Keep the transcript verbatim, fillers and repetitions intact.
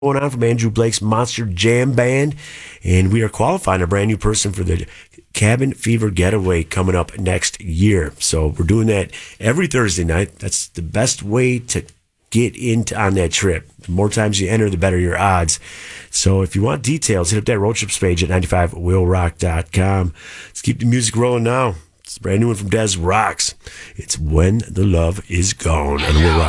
going on from Andrew Blake's Monster Jam Band, and we are qualifying a brand new person for the Cabin Fever Getaway coming up next year. So we're doing that every Thursday night. That's the best way to get into on that trip. The more times you enter, the better your odds. So if you want details, hit up that road trips page at ninety-five will rock dot com. Let's keep the music rolling now. It's a brand new one from Des Rocks. It's When the Love Is Gone on Will Rock.